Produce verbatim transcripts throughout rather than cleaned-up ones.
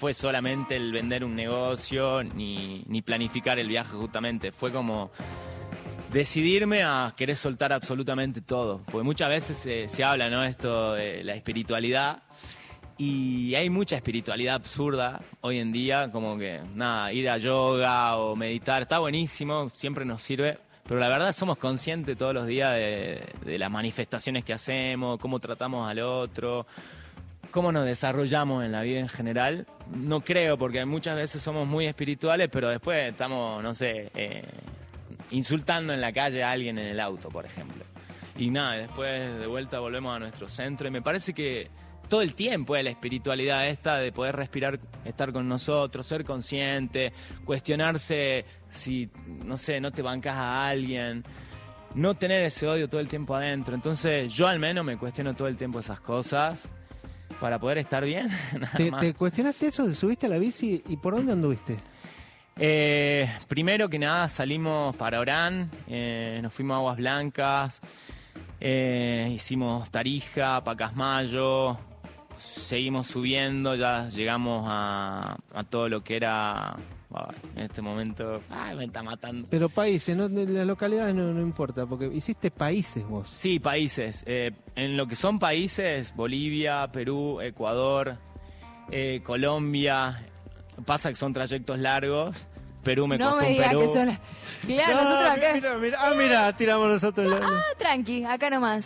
fue solamente el vender un negocio ni, ni planificar el viaje justamente. Fue como decidirme a querer soltar absolutamente todo. Porque muchas veces se, se habla, ¿no? Esto de la espiritualidad. Y hay mucha espiritualidad absurda hoy en día, como que, nada, ir a yoga o meditar, está buenísimo, siempre nos sirve, pero la verdad somos conscientes todos los días de, de las manifestaciones que hacemos, cómo tratamos al otro, cómo nos desarrollamos en la vida en general. No creo, porque muchas veces somos muy espirituales, pero después estamos, no sé, eh, insultando en la calle a alguien en el auto, por ejemplo. Y nada, después de vuelta volvemos a nuestro centro y me parece que todo el tiempo es la espiritualidad esta de poder respirar, estar con nosotros, ser consciente, cuestionarse si, no sé, no te bancas a alguien, no tener ese odio todo el tiempo adentro. Entonces yo al menos me cuestiono todo el tiempo esas cosas para poder estar bien. Nada ¿Te, más. ¿Te cuestionaste eso? ¿Subiste a la bici y por dónde anduviste? Eh, primero que nada salimos para Orán, eh, nos fuimos a Aguas Blancas, eh, hicimos Tarija, Pacasmayo, seguimos subiendo, ya llegamos a, a todo lo que era, oh, en este momento, ay, me está matando. Pero países, no, las localidades no, no importa, porque hiciste países vos. Sí, países. Eh, en lo que son países, Bolivia, Perú, Ecuador, eh, Colombia. Pasa que son trayectos largos. Perú me no costó me un digas Perú. que son... Claro, No, nosotros acá... Mira, mira, ah, mira, tiramos nosotros. No, la- ah, tranqui, acá nomás.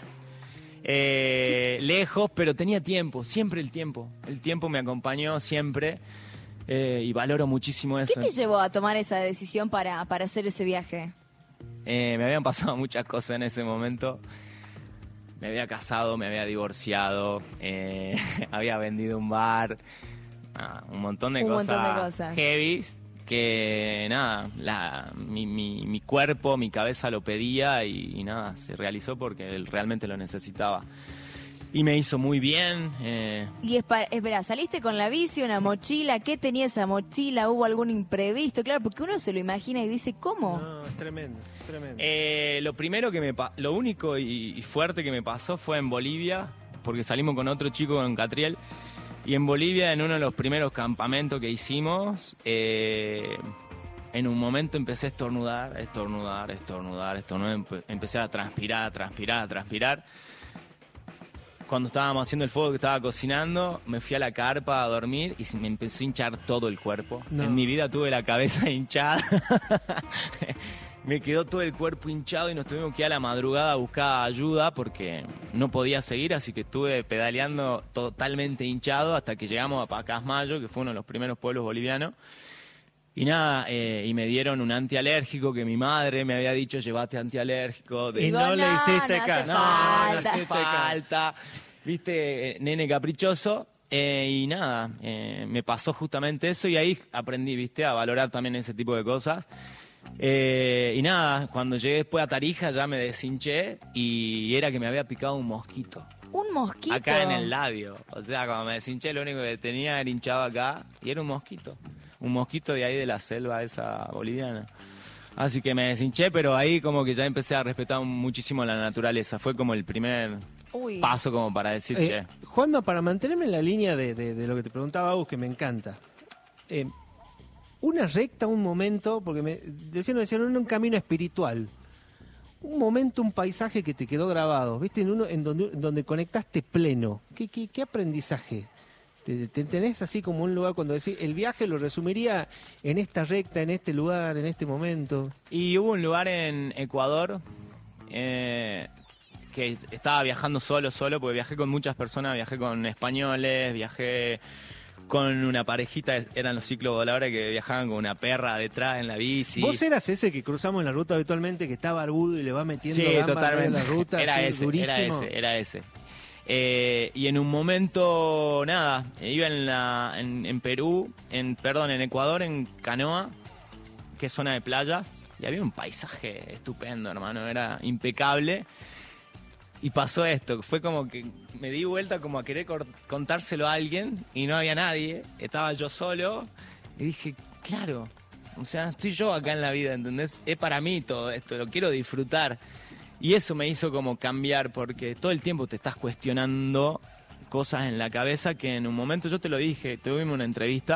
Eh, lejos, pero tenía tiempo, siempre el tiempo. El tiempo me acompañó siempre eh, y valoro muchísimo eso. ¿Qué te llevó a tomar esa decisión para, para hacer ese viaje? Eh, me habían pasado muchas cosas en ese momento. Me había casado, me había divorciado, eh, había vendido un bar, ah, un montón de Un cosas, montón de cosas. heavies, que nada, la, mi, mi, mi cuerpo, mi cabeza lo pedía y, y nada, se realizó porque él realmente lo necesitaba. Y me hizo muy bien. Eh, Y espa- espera, ¿saliste con la bici, una mochila? ¿Qué tenía esa mochila? ¿Hubo algún imprevisto? Claro, porque uno se lo imagina y dice, ¿cómo? No, es tremendo, es tremendo. eh, lo primero que me pa- lo único y, y fuerte que me pasó fue en Bolivia, porque salimos con otro chico, con Catriel. Y en Bolivia, en uno de los primeros campamentos que hicimos, eh, en un momento empecé a estornudar, estornudar, estornudar, estornudar. Empe- Empecé a transpirar, a transpirar, a transpirar. Cuando estábamos haciendo el fuego que estaba cocinando, me fui a la carpa a dormir y se me empezó a hinchar todo el cuerpo. No. En mi vida tuve la cabeza hinchada. Me quedó todo el cuerpo hinchado y nos tuvimos que ir a la madrugada a buscar ayuda porque no podía seguir, así que estuve pedaleando totalmente hinchado hasta que llegamos a Pacasmayo, que fue uno de los primeros pueblos bolivianos. Y nada, eh, y me dieron un antialérgico que mi madre me había dicho, llevate antialérgico. De... Y no le hiciste no caso. hace No, no falta. hace falta. Viste, nene caprichoso. Eh, y nada, eh, me pasó justamente eso y ahí aprendí, viste, a valorar también ese tipo de cosas. Eh, y nada, cuando llegué después a Tarija ya me deshinché y era que me había picado un mosquito. ¿Un mosquito? Acá en el labio. O sea, cuando me deshinché lo único que tenía era hinchado acá y era un mosquito. Un mosquito de ahí de la selva esa boliviana. Así que me deshinché, pero ahí como que ya empecé a respetar muchísimo la naturaleza. Fue como el primer Uy. paso como para decir, Eh, che. Juanma, para mantenerme en la línea de, de- de lo que te preguntaba Agus, que me encanta. Eh, una recta, un momento, porque me decían, decían, un camino espiritual. Un momento, un paisaje que te quedó grabado, ¿viste? En uno en donde, en donde conectaste pleno. ¿Qué, qué, qué aprendizaje? ¿Te, te- tenés así como un lugar cuando decís, el viaje lo resumiría en esta recta, en este lugar, en este momento? Y hubo un lugar en Ecuador eh, que estaba viajando solo, solo, porque viajé con muchas personas, viajé con españoles, viajé con una parejita, eran los ciclovoladores que viajaban con una perra detrás en la bici. ¿Vos eras ese que cruzamos en la ruta habitualmente, que está barbudo y le va metiendo Sí, gamba totalmente. en la ruta? Era así, ese, durísimo? era ese, era ese. Eh, y en un momento, nada, iba en, la, en, en Perú, en perdón, en Ecuador, en Canoa, que es zona de playas, y había un paisaje estupendo, hermano, era impecable. Y pasó esto, fue como que me di vuelta como a querer cor- contárselo a alguien y no había nadie, estaba yo solo y dije, claro, o sea, estoy yo acá en la vida, ¿entendés? Es para mí todo esto, lo quiero disfrutar. Y eso me hizo como cambiar porque todo el tiempo te estás cuestionando cosas en la cabeza que en un momento, yo te lo dije, tuvimos una entrevista